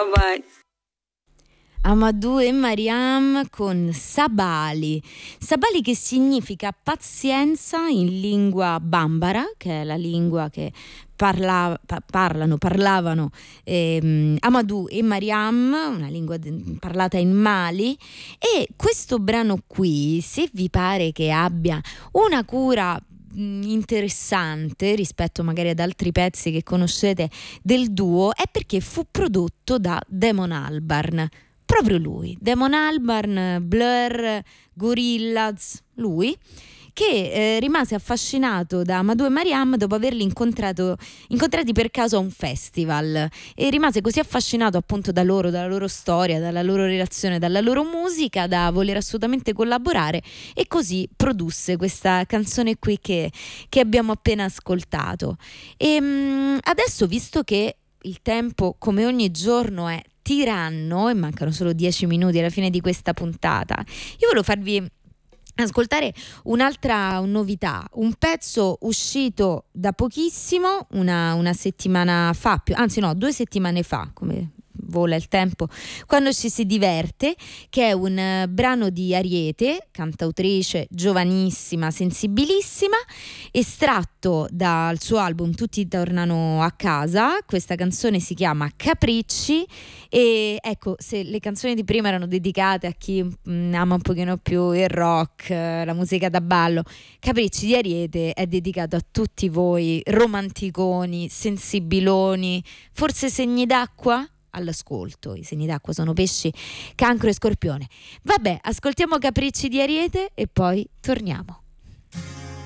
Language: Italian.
bye. Amadou e Mariam con Sabali. Sabali che significa pazienza in lingua bambara, che è la lingua che parlavano Amadou e Mariam, una lingua parlata in Mali. E questo brano qui, se vi pare che abbia una cura interessante rispetto magari ad altri pezzi che conoscete del duo, è perché fu prodotto da Damon Albarn. Proprio lui, Damon Albarn, Blur, Gorillaz, lui che rimase affascinato da Amadou e Mariam dopo averli incontrati per caso a un festival, e rimase così affascinato appunto da loro, dalla loro storia, dalla loro relazione, dalla loro musica, da voler assolutamente collaborare, e così produsse questa canzone qui che abbiamo appena ascoltato. E adesso, visto che il tempo come ogni giorno è tiranno e mancano solo 10 minuti alla fine di questa puntata, io volevo farvi ascoltare un'altra novità, un pezzo uscito da pochissimo, una settimana fa, anzi no, 2 settimane fa, come vola il tempo quando ci si diverte, che è un brano di Ariete, cantautrice giovanissima, sensibilissima, estratto dal suo album Tutti tornano a casa. Questa canzone si chiama Capricci, e ecco, se le canzoni di prima erano dedicate a chi ama un pochino più il rock, la musica da ballo, Capricci di Ariete è dedicato a tutti voi romanticoni, sensibiloni, forse segni d'acqua all'ascolto. I segni d'acqua sono pesci, cancro e scorpione. Vabbè, ascoltiamo Capricci di Ariete e poi torniamo.